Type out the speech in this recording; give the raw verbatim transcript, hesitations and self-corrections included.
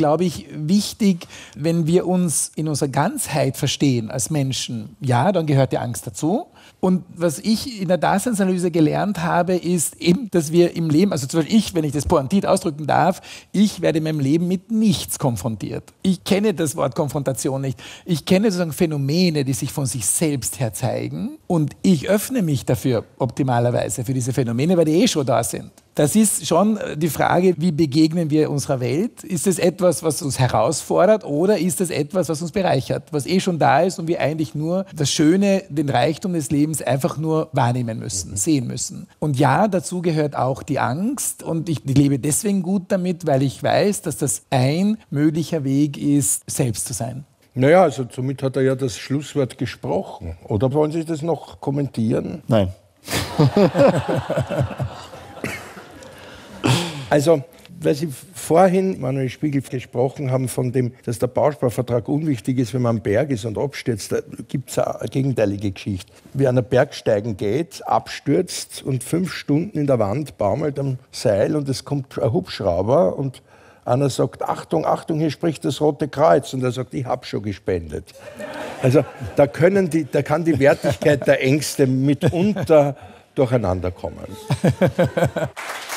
glaube ich, wichtig, wenn wir uns in unserer Ganzheit verstehen als Menschen. Ja, dann gehört die Angst dazu. Und was ich in der Daseinsanalyse gelernt habe, ist eben, dass wir im Leben, also zum Beispiel ich, wenn ich das pointiert ausdrücken darf, ich werde in meinem Leben mit nichts konfrontiert. Ich kenne das Wort Konfrontation nicht. Ich kenne sozusagen Phänomene, die sich von sich selbst her zeigen. Und ich öffne mich dafür optimalerweise für diese Phänomene, weil die eh schon da sind. Das ist schon die Frage, wie begegnen wir unserer Welt? Ist es etwas, was uns herausfordert, oder ist es etwas, was uns bereichert, was eh schon da ist und wir eigentlich nur das Schöne, den Reichtum des Lebens einfach nur wahrnehmen müssen, sehen müssen? Und ja, dazu gehört auch die Angst, und ich lebe deswegen gut damit, weil ich weiß, dass das ein möglicher Weg ist, selbst zu sein. Naja, also somit hat er ja das Schlusswort gesprochen. Oder wollen Sie das noch kommentieren? Nein. Also, weil Sie vorhin, Manuel Spiegel, gesprochen haben von dem, dass der Bausparvertrag unwichtig ist, wenn man am Berg ist und abstürzt, da gibt es eine gegenteilige Geschichte. Wer an einen Berg steigen geht, abstürzt und fünf Stunden in der Wand baumelt am Seil und es kommt ein Hubschrauber und einer sagt, Achtung, Achtung, hier spricht das Rote Kreuz. Und er sagt, ich habe schon gespendet. Also da, können die, da kann die Wertigkeit der Ängste mitunter durcheinander kommen.